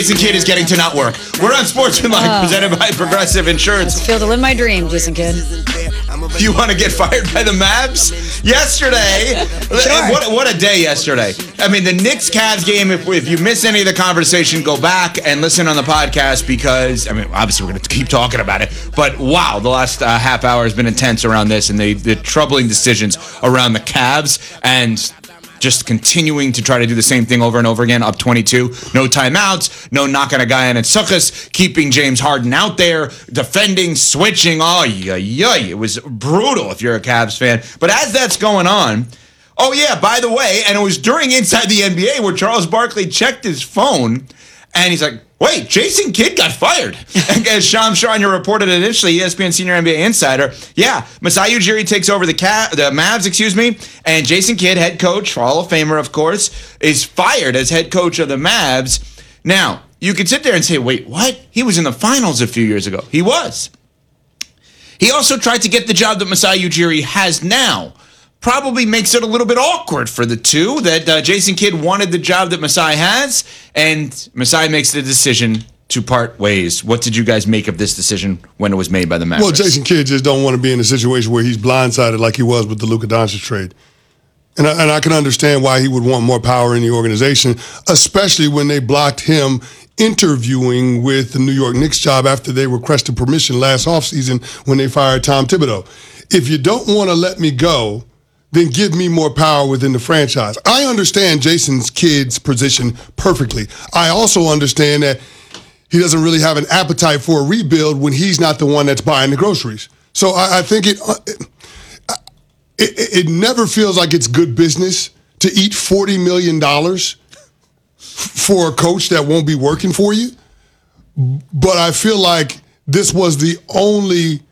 Jason Kidd is getting to not work. We're on Sportsmanlike, presented by Progressive Insurance. Feel to live my dream, Jason Kidd. You want to get fired by the Mavs? Yesterday, Sure. what a day yesterday. I mean, the Knicks-Cavs game, if you miss any of the conversation, go back and listen on the podcast because, I mean, obviously we're going to keep talking about it, but wow, the last half hour has been intense around this and the troubling decisions around the Cavs and just continuing to try to do the same thing over and over again, up 22. No timeouts, no knocking a guy in at Suckus, keeping James Harden out there, defending, switching. Oh, it was brutal if you're a Cavs fan. But as that's going on, oh yeah, by the way, and it was during Inside the NBA where Charles Barkley checked his phone, and he's like, wait, Jason Kidd got fired. As Shams Charania reported initially, ESPN senior NBA insider, yeah, Masai Ujiri takes over the Mavs, and Jason Kidd, head coach, Hall of Famer, of course, is fired as head coach of the Mavs. Now, you could sit there and say, wait, what? He was in the finals a few years ago. He was. He also tried to get the job that Masai Ujiri has now. Probably makes it a little bit awkward for the two that Jason Kidd wanted the job that Masai has, and Masai makes the decision to part ways. What did you guys make of this decision when it was made by the Mavericks? Well, Jason Kidd just don't want to be in a situation where he's blindsided like he was with the Luka Doncic trade. And I can understand why he would want more power in the organization, especially when they blocked him interviewing with the New York Knicks job after they requested permission last offseason when they fired Tom Thibodeau. If you don't want to let me go, then give me more power within the franchise. I understand Jason Kidd's position perfectly. I also understand that he doesn't really have an appetite for a rebuild when he's not the one that's buying the groceries. So I think it never feels like it's good business to eat $40 million for a coach that won't be working for you. But I feel like this was the only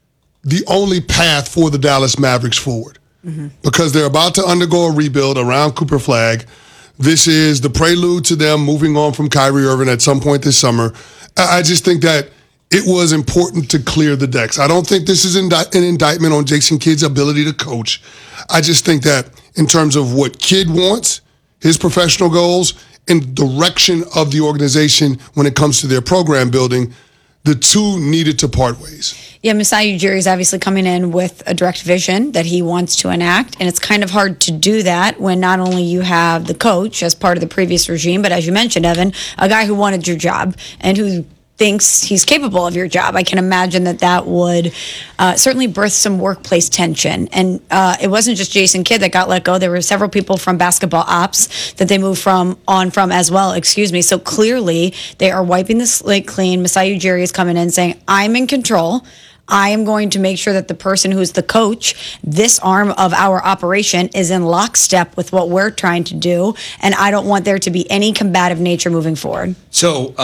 path for the Dallas Mavericks forward. Mm-hmm. Because they're about to undergo a rebuild around Cooper Flagg. This is the prelude to them moving on from Kyrie Irving at some point this summer. I just think that it was important to clear the decks. I don't think this is an indictment on Jason Kidd's ability to coach. I just think that in terms of what Kidd wants, his professional goals, and direction of the organization when it comes to their program building, the two needed to part ways. Yeah, Masai Ujiri is obviously coming in with a direct vision that he wants to enact, and it's kind of hard to do that when not only you have the coach as part of the previous regime, but as you mentioned, Evan, a guy who wanted your job and who thinks he's capable of your job. I can imagine that would certainly birth some workplace tension. And it wasn't just Jason Kidd that got let go. There were several people from basketball ops that they moved from as well. So clearly they are wiping the slate clean. Masai Ujiri is coming in saying, I'm in control. I am going to make sure that the person who's the coach, this arm of our operation, is in lockstep with what we're trying to do. And I don't want there to be any combative nature moving forward. So,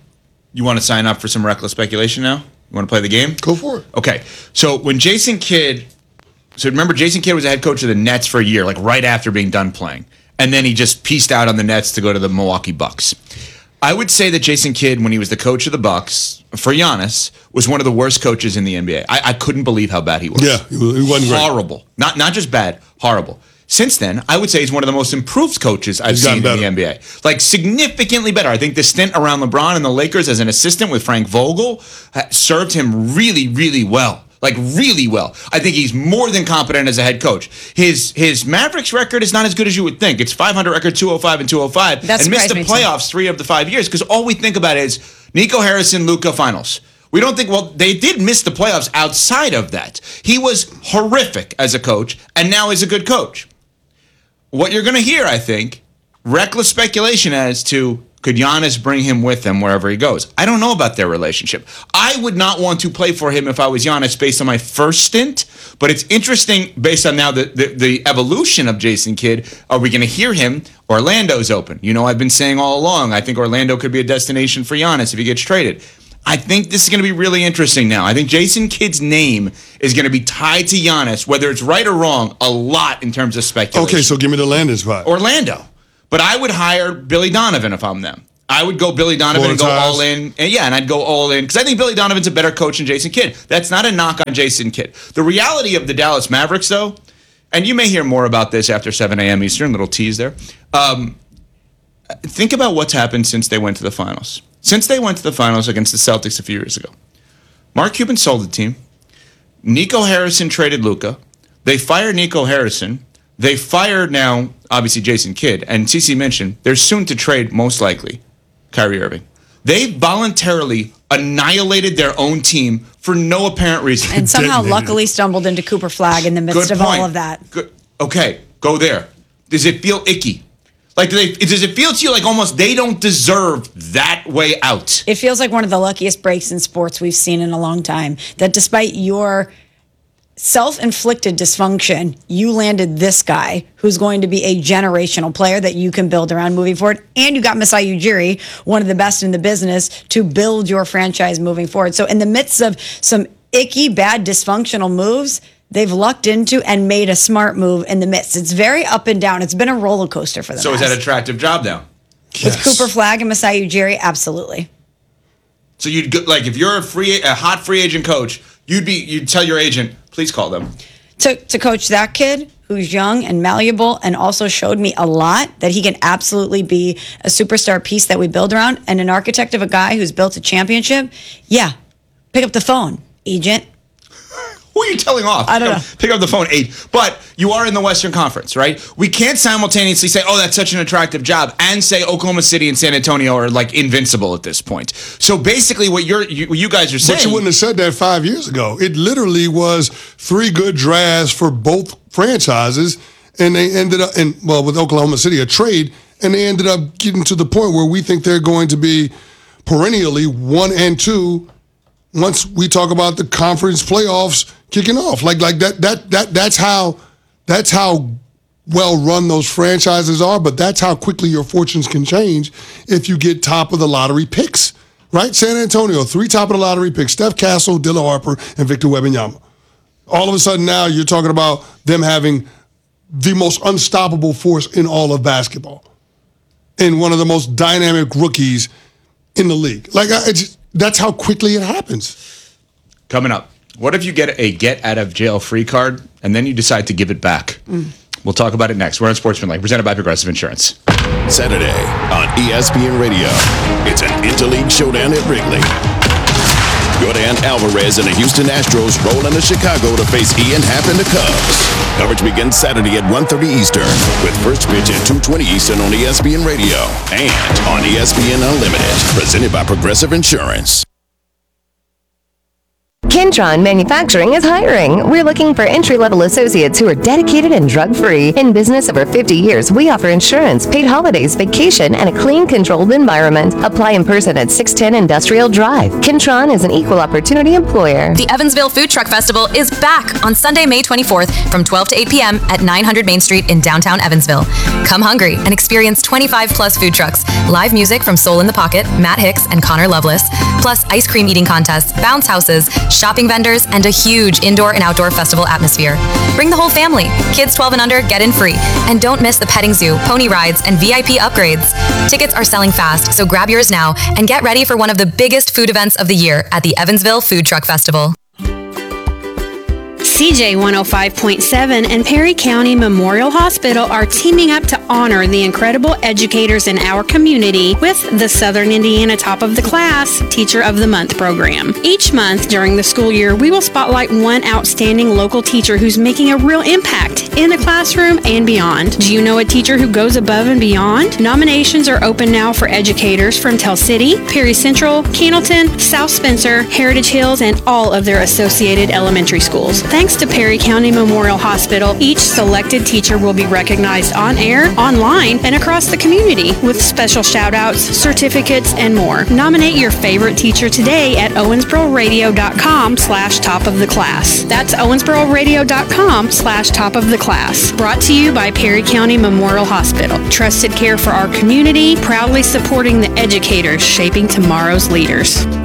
you want to sign up for some reckless speculation now? You want to play the game? Go for it. Okay. So when Jason Kidd, remember Jason Kidd was the head coach of the Nets for a year, like right after being done playing. And then he just pieced out on the Nets to go to the Milwaukee Bucks. I would say that Jason Kidd, when he was the coach of the Bucks, for Giannis, was one of the worst coaches in the NBA. I couldn't believe how bad he was. Yeah, he wasn't great. Horrible. Not just bad, horrible. Since then, I would say he's one of the most improved coaches I've seen in the NBA. Like, significantly better. I think the stint around LeBron and the Lakers as an assistant with Frank Vogel served him really, really well. Like, really well. I think he's more than competent as a head coach. His Mavericks record is not as good as you would think. It's 500 record, 205 and 205. That and missed the playoffs 3 of the 5 years because all we think about is Nico Harrison, Luka finals. We don't think, well, they did miss the playoffs outside of that. He was horrific as a coach, and now he's a good coach. What you're going to hear, I think, reckless speculation as to could Giannis bring him with him wherever he goes. I don't know about their relationship. I would not want to play for him if I was Giannis based on my first stint, but it's interesting based on now the evolution of Jason Kidd. Are we going to hear him? Orlando's open. You know, I've been saying all along, I think Orlando could be a destination for Giannis if he gets traded. I think this is going to be really interesting now. I think Jason Kidd's name is going to be tied to Giannis, whether it's right or wrong, a lot in terms of speculation. Okay, so give me the landing spot. Orlando. But I would hire Billy Donovan if I'm them. I would go Billy Donovan and go all in. And I'd go all in because I think Billy Donovan's a better coach than Jason Kidd. That's not a knock on Jason Kidd. The reality of the Dallas Mavericks, though, and you may hear more about this after 7 a.m. Eastern, little tease there. think about what's happened since they went to the finals. Since they went to the finals against the Celtics a few years ago. Mark Cuban sold the team. Nico Harrison traded Luka. They fired Nico Harrison. They fired now, obviously, Jason Kidd. And CeCe mentioned they're soon to trade, most likely, Kyrie Irving. They voluntarily annihilated their own team for no apparent reason. And somehow luckily stumbled into Cooper Flagg in the midst of all of that. Good. Okay, go there. Does it feel icky? Like, does it feel to you like almost they don't deserve that way out? It feels like one of the luckiest breaks in sports we've seen in a long time. That despite your self-inflicted dysfunction, you landed this guy who's going to be a generational player that you can build around moving forward. And you got Masai Ujiri, one of the best in the business, to build your franchise moving forward. So in the midst of some icky, bad, dysfunctional moves, they've lucked into and made a smart move in the midst. It's very up and down. It's been a roller coaster for them. So is that an attractive job now? With Cooper Flagg and Masai Ujiri, absolutely. So you'd go, like, if you're a hot free agent coach, you'd tell your agent, please call them. To coach that kid who's young and malleable and also showed me a lot that he can absolutely be a superstar piece that we build around and an architect of a guy who's built a championship. Yeah, pick up the phone, agent. Who are you telling off? I don't know. Pick up the phone, 8. But you are in the Western Conference, right? We can't simultaneously say, oh, that's such an attractive job, and say Oklahoma City and San Antonio are like invincible at this point. So basically what you guys are saying. But you wouldn't have said that 5 years ago. It literally was 3 good drafts for both franchises, and they ended up, with Oklahoma City, a trade, and they ended up getting to the point where we think they're going to be perennially 1 and 2 once we talk about the conference playoffs kicking off. Like that's how well run those franchises are, but that's how quickly your fortunes can change if you get top of the lottery picks. Right? San Antonio, 3 top of the lottery picks: Steph Castle, Dylan Harper, and Victor Wembanyama. All of a sudden now you're talking about them having the most unstoppable force in all of basketball and one of the most dynamic rookies in the league. That's how quickly it happens. Coming up, what if you get a get-out-of-jail-free card and then you decide to give it back? We'll talk about it next. We're on Sportsmanlike, presented by Progressive Insurance. Saturday on ESPN Radio, it's an interleague showdown at Wrigley. Jordan Alvarez and the Houston Astros roll into Chicago to face Ian Happ and the Cubs. Coverage begins Saturday at 1:30 Eastern, with first pitch at 2:20 Eastern on ESPN Radio and on ESPN Unlimited, presented by Progressive Insurance. Kentron Manufacturing is hiring. We're looking for entry-level associates who are dedicated and drug-free. In business over 50 years, we offer insurance, paid holidays, vacation, and a clean, controlled environment. Apply in person at 610 Industrial Drive. Kentron is an equal opportunity employer. The Evansville Food Truck Festival is back on Sunday, May 24th from 12 to 8 p.m. at 900 Main Street in downtown Evansville. Come hungry and experience 25-plus food trucks, live music from Soul in the Pocket, Matt Hicks, and Connor Lovelace, plus ice cream eating contests, bounce houses, shopping vendors, and a huge indoor and outdoor festival atmosphere. Bring the whole family. Kids 12 and under get in free. And don't miss the petting zoo, pony rides, and VIP upgrades. Tickets are selling fast, so grab yours now and get ready for one of the biggest food events of the year at the Evansville Food Truck Festival. CJ 105.7 and Perry County Memorial Hospital are teaming up to honor the incredible educators in our community with the Southern Indiana Top of the Class Teacher of the Month program. Each month during the school year, we will spotlight one outstanding local teacher who's making a real impact in the classroom and beyond. Do you know a teacher who goes above and beyond? Nominations are open now for educators from Tell City, Perry Central, Cannleton, South Spencer, Heritage Hills, and all of their associated elementary schools. Thanks to Perry County Memorial Hospital, each selected teacher will be recognized on air, online, and across the community with special shout-outs, certificates, and more. Nominate your favorite teacher today at owensbororadio.com/top of the class. That's owensbororadio.com/top of the class. Brought to you by Perry County Memorial Hospital. Trusted care for our community, proudly supporting the educators shaping tomorrow's leaders.